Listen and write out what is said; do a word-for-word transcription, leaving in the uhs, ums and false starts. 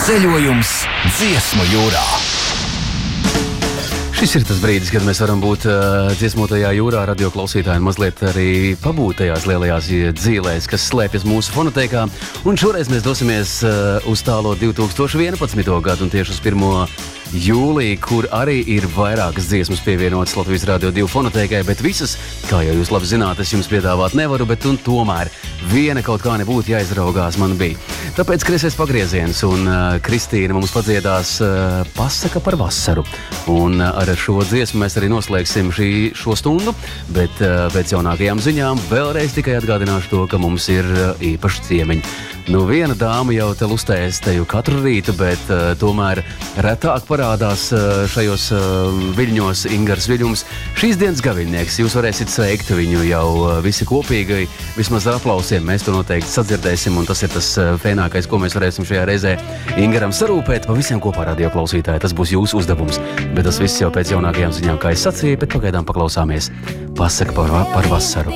Ceļojums dziesmu jūrā. Šis ir tas brīdis, kad mēs varam būt uh, dziesmotajā jūrā, radio klausītāji, un mazliet arī pabūt tajās lielajās dzīlēs, kas slēpjas mūsu fonoteikā. Un šoreiz mēs dosimies uh, uz tālo divi tūkstoši vienpadsmito gadu un tieši uz pirmo jūliju, kur arī ir vairākas dziesmas pievienotas Latvijas Radio divi fonoteikai, bet visas, kā jau jūs labi zināt, es jums piedāvāt nevaru, bet un tomēr viena kaut kā nebūtu jāizraugās man bija. Tāpēc Krises pagrieziens un uh, Kristīna mums padziedās uh, Pasaka par vasaru. Un uh, ar šo dziesmu mēs arī noslēgsim šī, šo stundu, bet uh, pēc jaunākajām ziņām vēlreiz tikai atgādināšu to, ka mums ir uh, īpaši ciemiņi. Nu, viena dāma jau te lustēs teju katru rītu, bet uh, tomēr retāk parādās uh, šajos uh, viļņos Ingars Viļums. Šīs dienas gaviļnieks, jūs varēsiet sveikt viņu jau uh, visi kopīgi, vismaz ar aplausiem. Mēs to noteikti sadzirdēsim, un tas ir tas uh, fēnākais, ko mēs varēsim šajā reizē Ingaram sarūpēt. Pa visiem kopā radio klausītāji, tas būs jūsu uzdevums. Bet tas viss jau pēc jaunākajām ziņām, kā es sacīju, bet pagaidām paklausāmies Pasaka par, par vasaru.